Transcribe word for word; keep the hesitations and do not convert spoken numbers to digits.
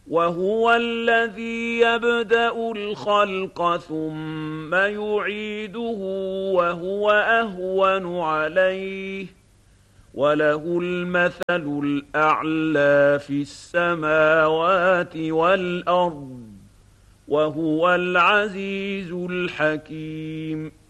وهو الذي يبدأ الخلق ثم يعيده وهو أهون عليه وله المثل الأعلى في السماوات والأرض وهو العزيز الحكيم.